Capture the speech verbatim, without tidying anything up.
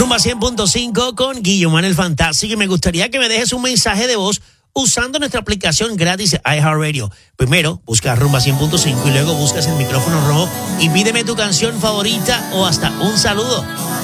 Rumba cien punto cinco con Guillermo el Fantástico, y me gustaría que me dejes un mensaje de voz usando nuestra aplicación gratis de iHeartRadio. Primero, busca Rumba cien punto cinco y luego buscas el micrófono rojo y pídeme tu canción favorita o hasta un saludo.